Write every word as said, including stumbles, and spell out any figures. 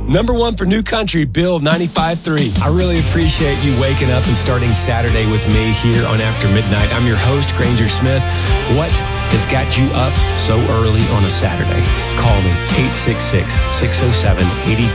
Number one for New Country, Bill ninety-five point three. I really appreciate you waking up and starting Saturday with me here on After Midnight. I'm your host, Granger Smith. What has got you up so early on a Saturday? Call me, eight six six, six oh seven, eight